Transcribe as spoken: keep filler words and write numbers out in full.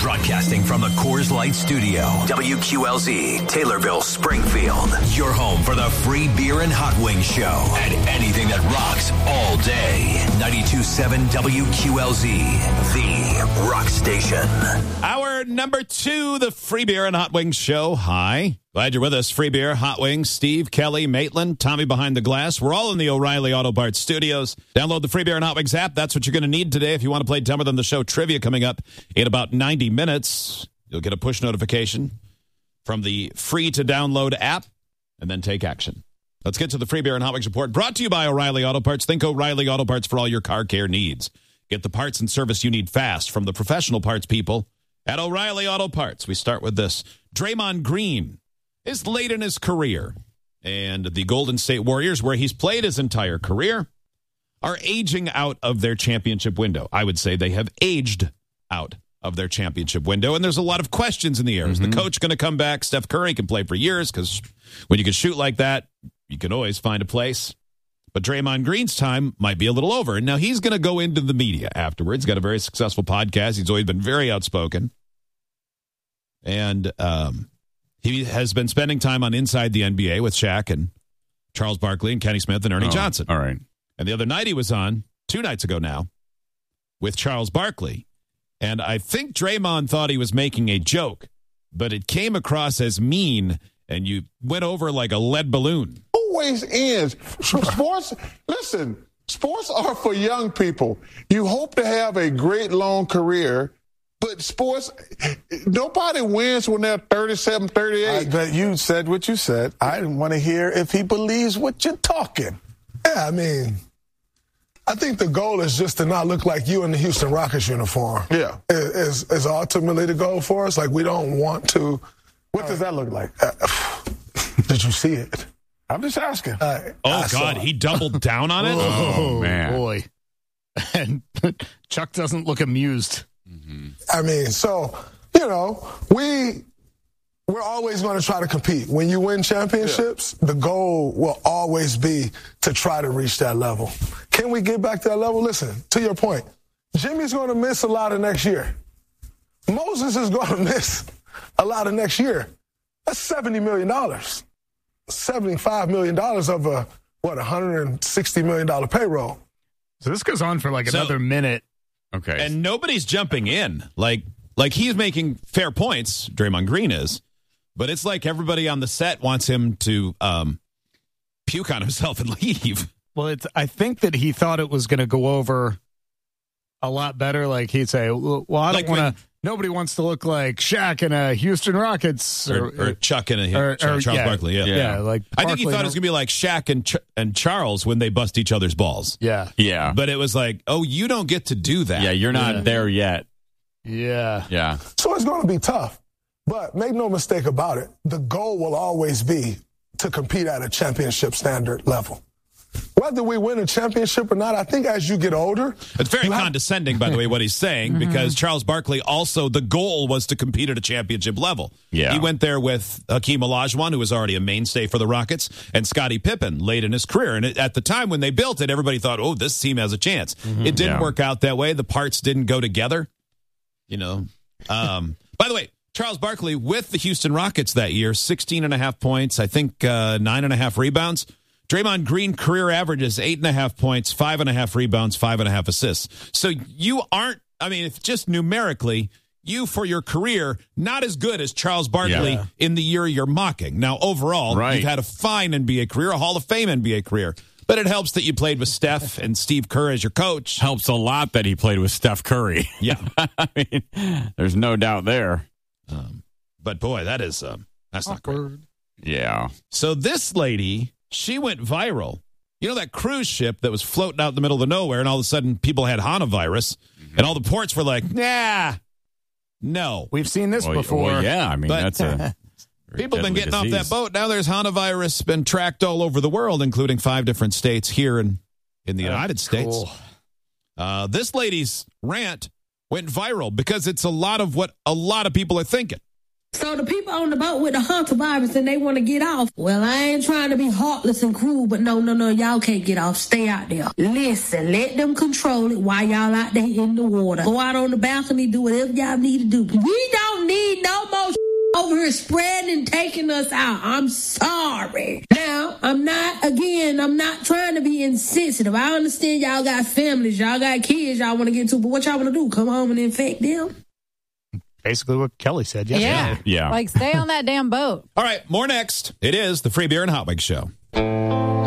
Broadcasting from the Coors Light Studio, W Q L Z, Taylorville, Springfield. Your home for the free beer and hot wings show and anything that rocks all day. ninety-two point seven W Q L Z, the rock station. Hour number two, the free beer and hot wings show. Hi. Glad you're with us. Free beer, hot wings, Steve, Kelly, Maitland, Tommy behind the glass. We're all in the O'Reilly Auto Parts studios. Download the free beer and hot wings app. That's what you're going to need today if you want to play Dumber Than the Show trivia coming up in about ninety minutes. You'll get a push notification from the free to download app and then take action. Let's get to the free beer and hot wings report brought to you by O'Reilly Auto Parts. Think O'Reilly Auto Parts for all your car care needs. Get the parts and service you need fast from the professional parts people at O'Reilly Auto Parts. We start with this. Draymond Green is late in his career, and the Golden State Warriors, where he's played his entire career, are aging out of their championship window. I would say they have aged out of their championship window, and there's a lot of questions in the air. Mm-hmm. Is the coach going to come back? Steph Curry can play for years because when you can shoot like that, you can always find a place. But Draymond Green's time might be a little over. And now he's going to go into the media afterwards. He's got a very successful podcast. He's always been very outspoken. And um, he has been spending time on Inside the N B A with Shaq and Charles Barkley and Kenny Smith and Ernie oh, Johnson. All right. And the other night he was on, two nights ago now, with Charles Barkley. And I think Draymond thought he was making a joke, but it came across as mean, and you went over like a lead balloon. Always ends. Sports, listen, sports are for young people. You hope to have a great long career, but sports, nobody wins when they're thirty-seven, thirty-eight. I bet you said what you said. I didn't want to hear if he believes what you're talking. Yeah, I mean, I think the goal is just to not look like you in the Houston Rockets uniform. Yeah. Is, is ultimately the goal for us. Like, we don't want to. What does that look like? Uh, did you see it? I'm just asking. Uh, oh, God, he doubled down on it? Oh, Oh, man. boy. And Chuck doesn't look amused. Mm-hmm. I mean, so, you know, we, we're always going to try to compete. When you win championships, yeah. the goal will always be to try to reach that level. Can we get back to that level? Listen, to your point, Jimmy's going to miss a lot of next year. Moses is going to miss a lot of next year. That's seventy million dollars. seventy-five million dollars of a, what, one hundred sixty million dollars payroll. So this goes on for like So- another minute. Okay. And nobody's jumping in. Like, like he's making fair points, Draymond Green is, but it's like everybody on the set wants him to um, puke on himself and leave. Well, it's. I think that he thought it was going to go over a lot better. Like he'd say, well, I don't Like want when- to. Nobody wants to look like Shaq in a Houston Rockets. Or, or Chuck and a, or- Charles or- yeah. Barkley, yeah. Yeah, Yeah. like I think he Barkley, thought it was going to be like Shaq and Ch- and Charles when they bust each other's balls. Yeah, yeah. But it was like, oh, you don't get to do that. Yeah, you're not Yeah. there yet. yeah. Yeah. So it's going to be tough. But make no mistake about it, the goal will always be to compete at a championship standard level. Whether we win a championship or not, I think as you get older... It's very you have- condescending, by the way, what he's saying, Mm-hmm. because Charles Barkley also, the goal was to compete at a championship level. Yeah. He went there with Hakeem Olajuwon, who was already a mainstay for the Rockets, and Scottie Pippen late in his career. And it, at the time when they built it, everybody thought, oh, this team has a chance. Mm-hmm. It didn't Yeah. work out that way. The parts didn't go together. You know. Um, by the way, Charles Barkley with the Houston Rockets that year, sixteen and a half points, I think uh, nine and a half rebounds. Draymond Green career average is eight and a half points, five and a half rebounds, five and a half assists. So you aren't, I mean, if just numerically, you for your career, not as good as Charles Barkley Yeah. in the year you're mocking. Now, overall, Right. you've had a fine N B A career, a Hall of Fame N B A career. But it helps that you played with Steph and Steve Kerr as your coach. Helps a lot that he played with Steph Curry. Yeah. I mean, there's no doubt there. Um, but boy, that is, um, that's not great. Yeah. So this lady, she went viral. You know that cruise ship that was floating out in the middle of the nowhere, and all of a sudden people had Hana virus, and all the ports were like, nah, no. We've seen this Well, before. well, yeah, I mean, But- that's a... People have been deadly getting disease. off that boat. Now there's Hana virus been tracked all over the world, including five different states here in, in the United States. Cool. Uh, this lady's rant went viral because it's a lot of what a lot of people are thinking. So the people on the boat with the hantavirus and they want to get off. Well, I ain't trying to be heartless and cruel, but no, no, no, y'all can't get off. Stay out there. Listen, let them control it while y'all out there in the water. Go out on the balcony, do whatever y'all need to do. We don't need no more over here spreading and taking us out. I'm sorry. Now, I'm not, again, I'm not trying to be insensitive. I understand y'all got families, y'all got kids y'all want to get to, but what y'all want to do? Come home and infect them? Basically what Kelly said yesterday. Yeah. Like, stay on that damn boat. All right, more next. It is the Free Beer and Hot Wings Show.